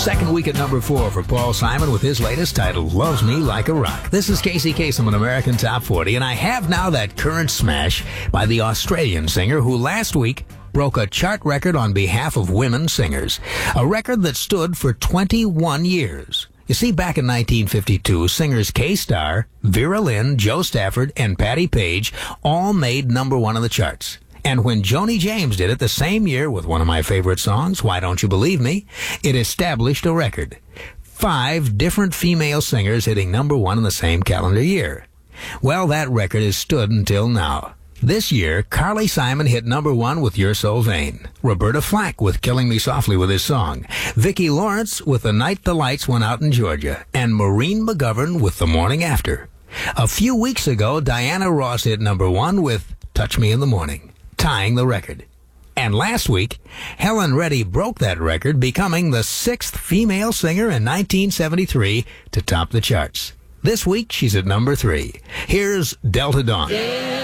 Second week at number 4 for Paul Simon with his latest title, Loves Me Like a Rock. This is Casey Kasem on American Top 40, and I have now that current smash by the Australian singer who last week broke a chart record on behalf of women singers, a record that stood for 21 years. You see, back in 1952, singers Kay Starr, Vera Lynn, Jo Stafford, and Patti Page all made number 1 on the charts. And when Joni James did it the same year with one of my favorite songs, Why Don't You Believe Me, it established a record. 5 different female singers hitting number 1 in the same calendar year. Well, that record has stood until now. This year, Carly Simon hit number 1 with You're So Vain. Roberta Flack with Killing Me Softly with his song. Vicki Lawrence with The Night the Lights Went Out in Georgia. And Maureen McGovern with The Morning After. A few weeks ago, Diana Ross hit number 1 with Touch Me in the Morning, tying the record. And last week, Helen Reddy broke that record, becoming the 6th female singer in 1973 to top the charts. This week, she's at number 3. Here's Delta Dawn.